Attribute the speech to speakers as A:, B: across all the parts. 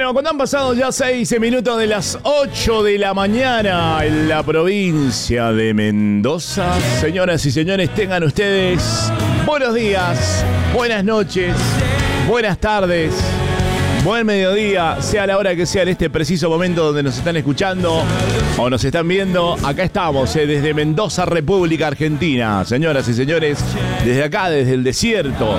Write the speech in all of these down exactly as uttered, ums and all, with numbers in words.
A: Bueno, cuando han pasado ya seis minutos de las ocho de la mañana en la provincia de Mendoza, señoras y señores, tengan ustedes buenos días, buenas noches, buenas tardes, buen mediodía, sea la hora que sea en este preciso momento donde nos están escuchando o nos están viendo. Acá estamos, eh, desde Mendoza, República Argentina, señoras y señores, desde acá, desde el desierto.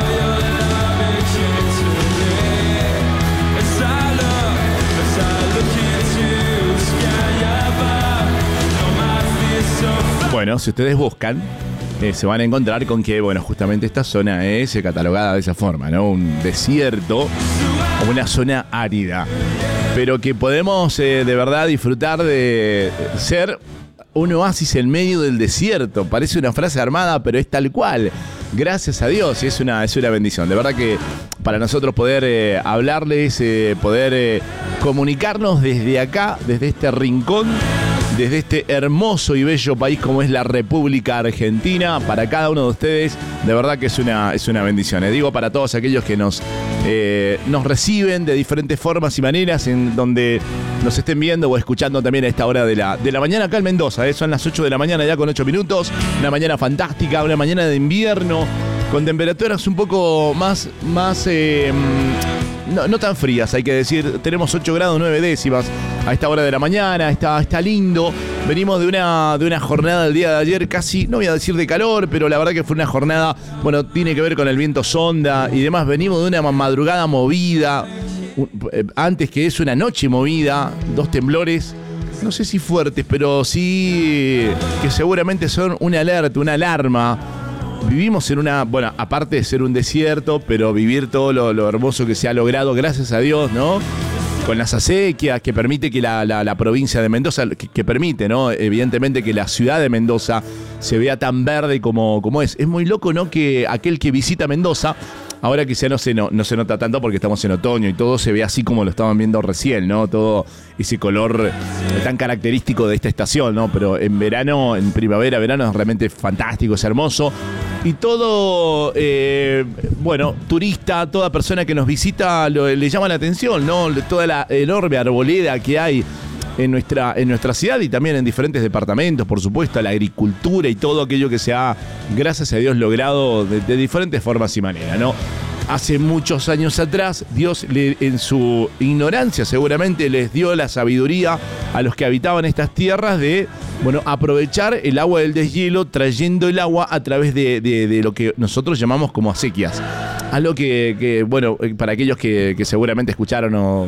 A: Bueno, si ustedes buscan, eh, se van a encontrar con que, bueno, justamente esta zona es catalogada de esa forma, ¿no? Un desierto, una zona árida, pero que podemos eh, de verdad disfrutar de ser un oasis en medio del desierto. Parece una frase armada, pero es tal cual. Gracias a Dios, y es una, es una bendición. De verdad que para nosotros poder eh, hablarles, eh, poder eh, comunicarnos desde acá, desde este rincón, desde este hermoso y bello país como es la República Argentina, para cada uno de ustedes, de verdad que es una, es una bendición. Eh. Digo, para todos aquellos que nos, eh, nos reciben de diferentes formas y maneras, en donde nos estén viendo o escuchando también a esta hora de la, de la mañana acá en Mendoza. Eh. Son las ocho de la mañana ya con ocho minutos, una mañana fantástica, una mañana de invierno, con temperaturas un poco más, más eh, no, no tan frías, hay que decir. Tenemos ocho grados nueve décimas a esta hora de la mañana, está, está lindo. Venimos de una, de una jornada del día de ayer, casi, no voy a decir de calor, pero la verdad que fue una jornada, bueno, tiene que ver con el viento sonda y demás. Venimos de una madrugada movida, antes que es una noche movida, dos temblores, no sé si fuertes, pero sí que seguramente son una alerta, una alarma. Vivimos en una, bueno, aparte de ser un desierto, pero vivir todo lo, lo hermoso que se ha logrado, gracias a Dios, ¿no? Con las acequias que permite que la, la, la provincia de Mendoza, que, que permite, ¿no? Evidentemente que la ciudad de Mendoza se vea tan verde como, como es. Es muy loco, ¿no? Que aquel que visita Mendoza, ahora quizá no se, no, no se nota tanto porque estamos en otoño y todo se ve así como lo estaban viendo recién, ¿no? Todo ese color tan característico de esta estación, ¿no? Pero en verano, en primavera, verano es realmente fantástico, es hermoso. Y todo, eh, bueno, turista, toda persona que nos visita lo, le llama la atención, ¿no? Toda la enorme arboleda que hay en nuestra, en nuestra ciudad y también en diferentes departamentos, por supuesto, la agricultura y todo aquello que se ha, gracias a Dios, logrado de, de diferentes formas y maneras, ¿no? Hace muchos años atrás, Dios le, en su ignorancia seguramente les dio la sabiduría a los que habitaban estas tierras de, bueno, aprovechar el agua del deshielo trayendo el agua a través de, de, de lo que nosotros llamamos como acequias. Algo que, que bueno, para aquellos que, que seguramente escucharon o...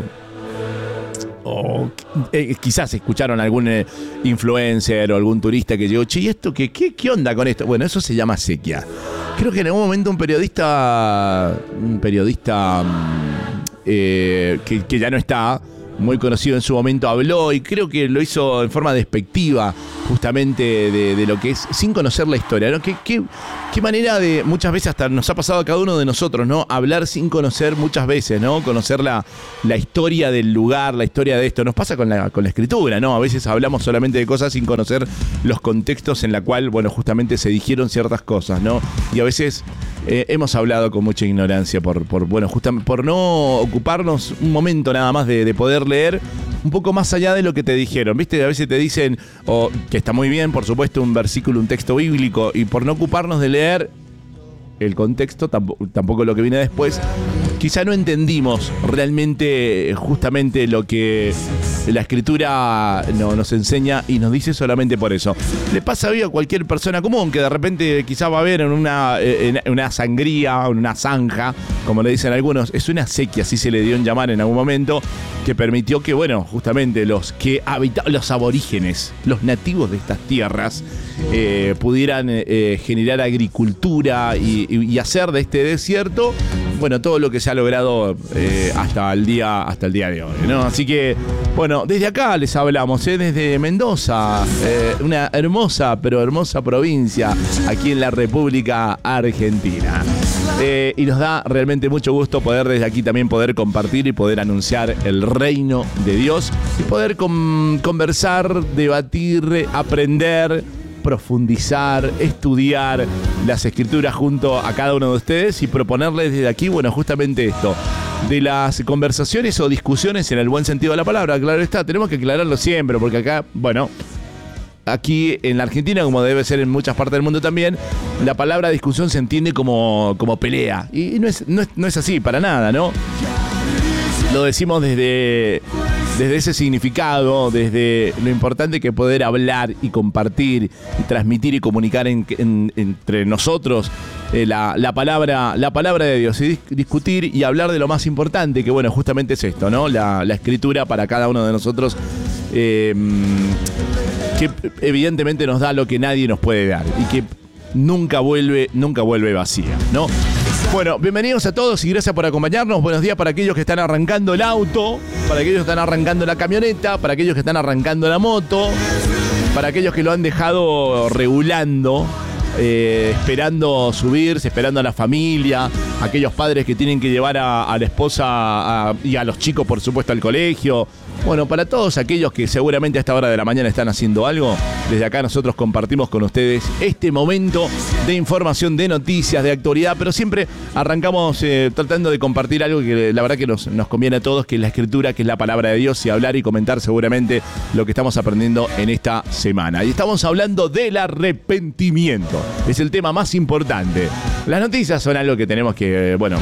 A: o eh, quizás escucharon algún eh, influencer o algún turista que llegó, che, ¿y esto qué, qué, qué onda con esto? Bueno, eso se llama sequía. Creo que en algún momento un periodista, un periodista eh, que, que ya no está, muy conocido en su momento, habló y creo que lo hizo en forma despectiva justamente de, de lo que es, sin conocer la historia, ¿no? ¿Qué, qué, qué manera de, muchas veces hasta nos ha pasado a cada uno de nosotros, ¿no? Hablar sin conocer muchas veces, ¿no? Conocer la, la historia del lugar, la historia de esto. Nos pasa con la, con la escritura, ¿no? A veces hablamos solamente de cosas sin conocer los contextos en la cual, bueno, justamente se dijeron ciertas cosas, ¿no? Y a veces eh, hemos hablado con mucha ignorancia por, por bueno, justamente por no ocuparnos un momento nada más de, de poder leer un poco más allá de lo que te dijeron, ¿viste? A veces te dicen, o que está muy bien, por supuesto, un versículo, un texto bíblico, y por no ocuparnos de leer el contexto, tampoco, tampoco lo que viene después, quizá no entendimos realmente justamente lo que la escritura no, nos enseña y nos dice solamente por eso. Le pasa hoy a cualquier persona común que de repente quizá va a ver en una, en una sangría, una zanja, como le dicen algunos, es una sequía, así se le dio en llamar en algún momento, que permitió que, bueno, justamente los que habitaban, los aborígenes, los nativos de estas tierras, eh, pudieran eh, generar agricultura y, y, y hacer de este desierto, bueno, todo lo que se ha logrado eh, hasta el día, hasta el día de hoy, ¿no? Así que, bueno, desde acá les hablamos, ¿eh? Desde Mendoza, eh, una hermosa, pero hermosa provincia aquí en la República Argentina. Eh, y nos da realmente mucho gusto poder desde aquí también poder compartir y poder anunciar el reino de Dios y poder com- conversar, debatir, aprender, profundizar, estudiar las escrituras junto a cada uno de ustedes y proponerles desde aquí, bueno, justamente esto. de las conversaciones o discusiones en el buen sentido de la palabra. Claro está, tenemos que aclararlo siempre, porque acá, bueno, aquí en la Argentina, como debe ser en muchas partes del mundo también, la palabra discusión se entiende como, como pelea. Y no es, no, es, no es así, para nada, ¿no? Lo decimos desde, desde ese significado, desde lo importante que poder hablar y compartir y transmitir y comunicar en, en, entre nosotros eh, la, la, palabra, la palabra de Dios, y dis- discutir y hablar de lo más importante, que bueno, justamente es esto, ¿no? La, la escritura para cada uno de nosotros, eh, que evidentemente nos da lo que nadie nos puede dar y que nunca vuelve, nunca vuelve vacía, ¿no? Bueno, bienvenidos a todos y gracias por acompañarnos. Buenos días para aquellos que están arrancando el auto, para aquellos que están arrancando la camioneta, para aquellos que están arrancando la moto, para aquellos que lo han dejado regulando, eh, esperando subirse, esperando a la familia, aquellos padres que tienen que llevar a, a la esposa a, y a los chicos, por supuesto, al colegio. Bueno, para todos aquellos que seguramente a esta hora de la mañana están haciendo algo, desde acá nosotros compartimos con ustedes este momento de información, de noticias, de actualidad, pero siempre arrancamos eh, tratando de compartir algo que la verdad que nos, nos conviene a todos, que es la escritura, que es la palabra de Dios, y hablar y comentar seguramente lo que estamos aprendiendo en esta semana. Y estamos hablando del arrepentimiento, es el tema más importante. Las noticias son algo que tenemos que, bueno...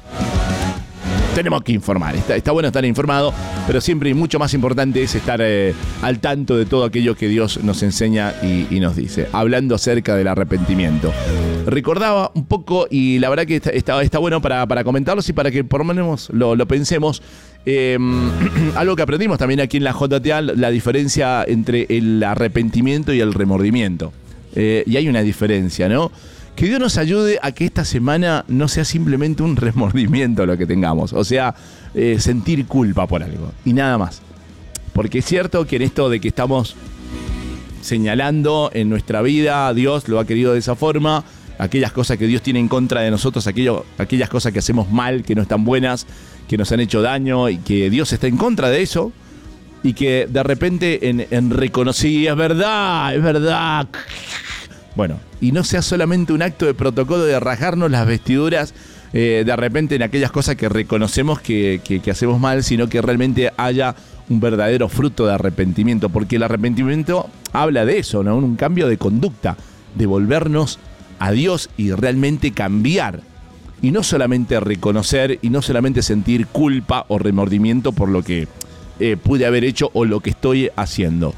A: tenemos que informar, está, está bueno estar informado, pero siempre y mucho más importante es estar eh, al tanto de todo aquello que Dios nos enseña y, y nos dice, hablando acerca del arrepentimiento. Recordaba un poco, y la verdad que está, está, está bueno para, para comentarlos y para que por lo menos lo, lo pensemos, eh, algo que aprendimos también aquí en la J T A, la diferencia entre el arrepentimiento y el remordimiento. Eh, y hay una diferencia, ¿no? Que Dios nos ayude a que esta semana no sea simplemente un remordimiento lo que tengamos. O sea, eh, sentir culpa por algo. Y nada más. Porque es cierto que en esto de que estamos señalando en nuestra vida, Dios lo ha querido de esa forma. Aquellas cosas que Dios tiene en contra de nosotros, aquello, aquellas cosas que hacemos mal, que no están buenas, que nos han hecho daño y que Dios está en contra de eso. Y que de repente en, en reconocí, es verdad, es verdad... Bueno, y no sea solamente un acto de protocolo de rasgarnos las vestiduras eh, de repente en aquellas cosas que reconocemos que, que, que hacemos mal, sino que realmente haya un verdadero fruto de arrepentimiento, porque el arrepentimiento habla de eso, ¿no? Un cambio de conducta, de volvernos a Dios y realmente cambiar. Y no solamente reconocer y no solamente sentir culpa o remordimiento por lo que eh, pude haber hecho o lo que estoy haciendo.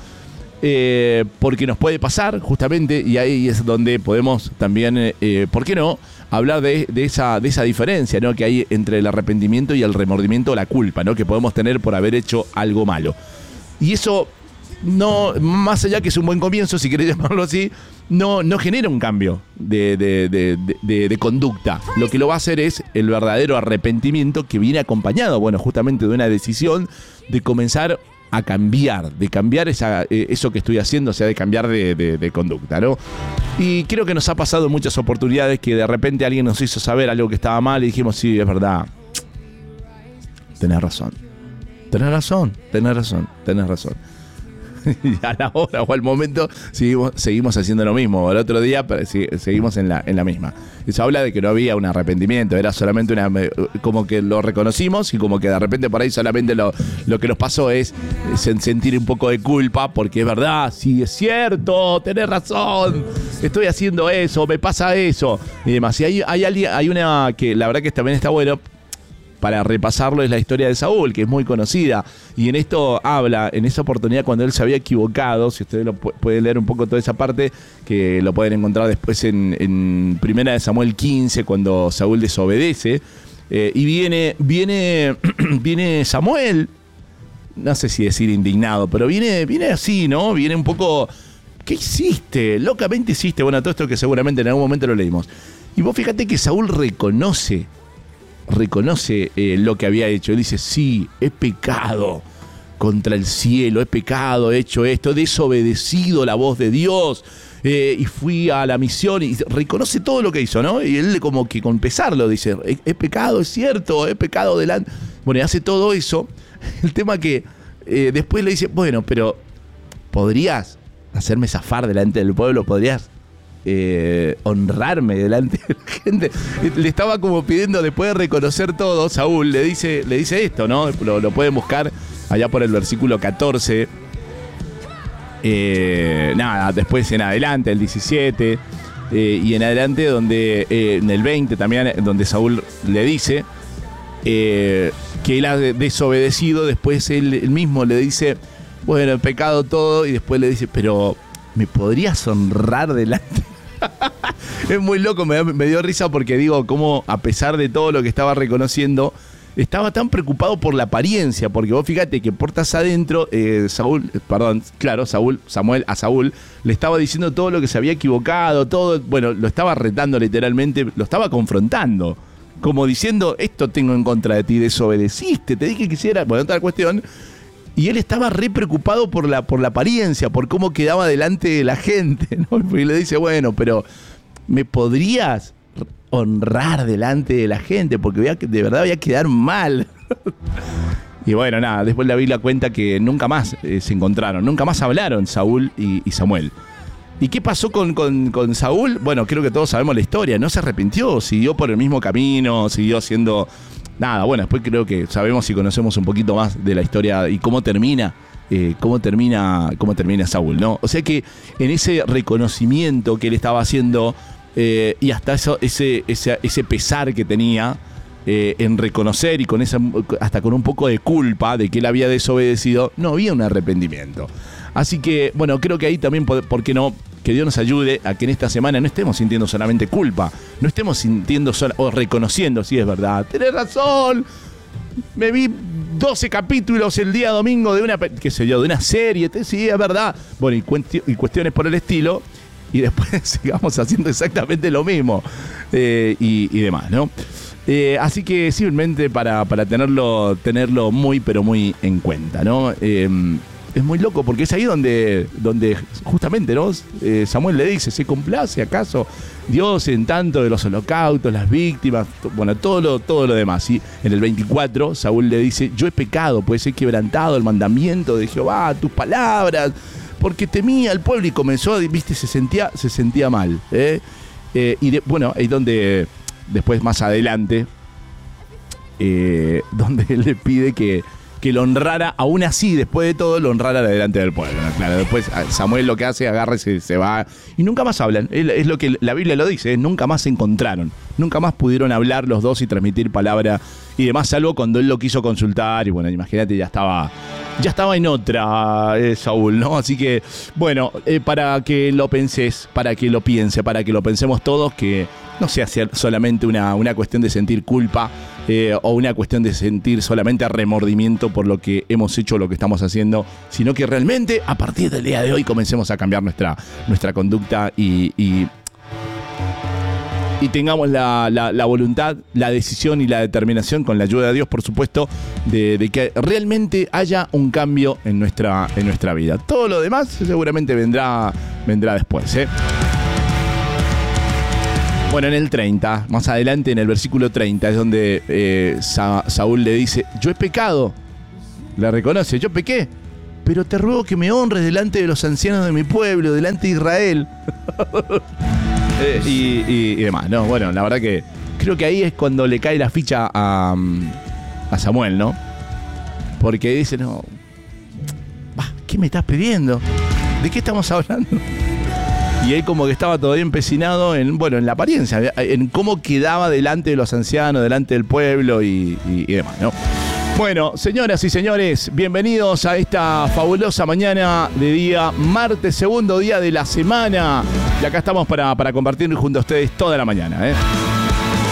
A: Eh, porque nos puede pasar justamente, y ahí es donde podemos también, eh, ¿por qué no?, hablar de, de, esa, de esa diferencia, ¿no?, que hay entre el arrepentimiento y el remordimiento, la culpa, ¿no?, que podemos tener por haber hecho algo malo. Y eso, no, más allá que es un buen comienzo, si querés llamarlo así, no, no genera un cambio de, de, de, de, de conducta. Lo que lo va a hacer es el verdadero arrepentimiento, que viene acompañado, bueno, justamente de una decisión de comenzar a cambiar, de cambiar esa, eh, eso que estoy haciendo, o sea, de cambiar de, de, de conducta, ¿no? Y creo que nos ha pasado en muchas oportunidades que de repente alguien nos hizo saber algo que estaba mal y dijimos, sí, es verdad, tenés razón, tenés razón, tenés razón, tenés razón. Y a la hora o al momento seguimos, seguimos haciendo lo mismo. El otro día pero sí, seguimos en la, en la misma. Eso habla de que no había un arrepentimiento, era solamente una, como que lo reconocimos y como que de repente por ahí solamente lo, lo que nos pasó es sentir un poco de culpa, porque es verdad, sí, es cierto, tenés razón, estoy haciendo eso, me pasa eso y demás. Y hay, hay, alguien, hay una que la verdad que también está bueno para repasarlo, es la historia de Saúl, que es muy conocida, y en esto habla, en esa oportunidad cuando él se había equivocado, si ustedes lo pu- pueden leer un poco toda esa parte, que lo pueden encontrar después en, en Primera de Samuel quince, cuando Saúl desobedece, eh, y viene, viene, viene Samuel, no sé si decir indignado, pero viene, viene así, ¿no? Viene un poco, ¿qué hiciste? Locamente hiciste, bueno, todo esto que seguramente en algún momento lo leímos. Y vos fíjate que Saúl reconoce, reconoce eh, lo que había hecho. Él dice, sí, he pecado contra el cielo, he pecado, he hecho esto, he desobedecido la voz de Dios, eh, y fui a la misión, y reconoce todo lo que hizo, ¿no? Y él como que con pesarlo dice, he, he pecado, es cierto, he pecado delante. Bueno, y hace todo eso. El tema que eh, después le dice, bueno, pero ¿podrías hacerme zafar delante del pueblo? ¿Podrías eh, honrarme delante de la gente. Le estaba como pidiendo, después de reconocer todo, Saúl le dice, le dice esto, ¿no? Lo, lo pueden buscar allá por el versículo catorce. Eh, nada, después en adelante, el diecisiete, eh, y en adelante donde eh, en el veinte también, donde Saúl le dice eh, que él ha desobedecido. Después él, él mismo le dice, bueno, he pecado todo, y después le dice, pero ¿me podrías honrar delante? Es muy loco, me, me dio risa porque digo, cómo a pesar de todo lo que estaba reconociendo, estaba tan preocupado por la apariencia, porque vos fíjate que puertas adentro, eh, Saúl, perdón, claro, Saúl, Samuel a Saúl le estaba diciendo todo lo que se había equivocado, todo, bueno, lo estaba retando literalmente, lo estaba confrontando, como diciendo, esto tengo en contra de ti, desobedeciste, te dije que hiciera, bueno, otra cuestión, y él estaba re preocupado por la, por la apariencia, por cómo quedaba delante de la gente, ¿no? Y le dice, bueno, pero ¿me podrías honrar delante de la gente? Porque voy a, de verdad voy a quedar mal. Y bueno, nada, después la Biblia cuenta que nunca más eh, se encontraron, nunca más hablaron Saúl y, y Samuel. ¿Y qué pasó con, con, con Saúl? Bueno, creo que todos sabemos la historia, no se arrepintió, siguió por el mismo camino, siguió haciendo... Nada, bueno, después creo que sabemos y conocemos un poquito más de la historia y cómo termina, eh, cómo termina, cómo termina Saúl, ¿no? O sea que en ese reconocimiento que él estaba haciendo, Eh, y hasta eso, ese, ese, ese pesar que tenía eh, en reconocer y con esa, hasta con un poco de culpa de que él había desobedecido, no había un arrepentimiento. Así que, bueno, creo que ahí también, ¿por qué no? Que Dios nos ayude a que en esta semana no estemos sintiendo solamente culpa, no estemos sintiendo sola, o reconociendo, sí, es verdad, tenés razón, me vi doce capítulos el día domingo de una, qué sé yo, de una serie, sí, es verdad. Bueno, y, cuesti- y cuestiones por el estilo. Y después sigamos haciendo exactamente lo mismo eh, y, y demás, ¿no? Eh, así que simplemente para, para tenerlo, tenerlo muy, pero muy en cuenta, ¿no? Eh, es muy loco porque es ahí donde, donde justamente, ¿no? Eh, Samuel le dice, ¿se complace acaso Dios en tanto de los holocaustos, las víctimas, bueno, todo lo, todo lo demás? Y en el veinticuatro, Saúl le dice, yo he pecado, pues he quebrantado el mandamiento de Jehová, tus palabras, porque temía al pueblo. Y comenzó, viste, se sentía, se sentía mal. ¿eh? Eh, y de, bueno, ahí donde después más adelante, eh, donde él le pide que, que lo honrara, aún así, después de todo, lo honrara delante del pueblo. ¿no? Claro, después Samuel lo que hace, agarra y se, se va, y nunca más hablan. Es, es lo que la Biblia lo dice, ¿eh? Nunca más se encontraron, nunca más pudieron hablar los dos y transmitir palabra y demás, salvo cuando él lo quiso consultar, y bueno, imagínate, ya estaba... Ya estaba en otra, eh, Saúl, ¿no? Así que, bueno, eh, para que lo penses, para que lo piense, para que lo pensemos todos, que no sea solamente una, una cuestión de sentir culpa eh, o una cuestión de sentir solamente remordimiento por lo que hemos hecho o lo que estamos haciendo, sino que realmente a partir del día de hoy comencemos a cambiar nuestra, nuestra conducta y... y Y tengamos la, la, la voluntad, la decisión y la determinación, con la ayuda de Dios, por supuesto, de, de que realmente haya un cambio en nuestra, en nuestra vida. Todo lo demás seguramente vendrá, vendrá después, ¿eh? Bueno, en el treinta, más adelante, en el versículo treinta, es donde eh, Sa- Saúl le dice, yo he pecado. Le reconoce, yo pequé, pero te ruego que me honres delante de los ancianos de mi pueblo, delante de Israel. Eh, y, y, y demás, ¿no? Bueno, la verdad que creo que ahí es cuando le cae la ficha a, a Samuel, ¿no? Porque dice, no, bah, ¿qué me estás pidiendo? ¿De qué estamos hablando? Y él como que estaba todavía empecinado en, bueno, en la apariencia, en cómo quedaba delante de los ancianos, delante del pueblo y, y, y demás, ¿no? Bueno, señoras y señores, bienvenidos a esta fabulosa mañana de día martes, segundo día de la semana. Y acá estamos para, para compartir junto a ustedes toda la mañana, ¿eh?